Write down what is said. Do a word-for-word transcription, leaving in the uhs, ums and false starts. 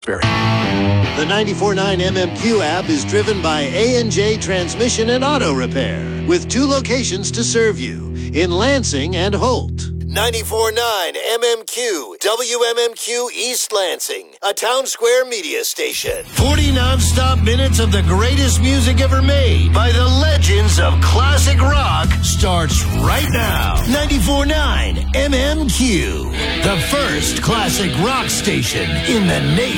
experience. The ninety-four point nine M M Q app is driven by A and J Transmission and Auto Repair, with two locations to serve you, in Lansing and Holt. ninety-four point nine M M Q, W M M Q East Lansing, a Town Square media station. forty non-stop minutes of the greatest music ever made by the legends of classic rock starts right now. ninety-four point nine M M Q, the first classic rock station in the nation.